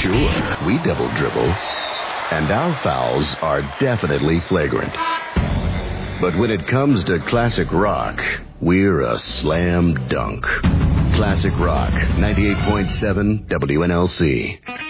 Sure, we double dribble. And our fouls are definitely flagrant. But when it comes to classic rock, we're a slam dunk. Classic Rock, 98.7 WNLC.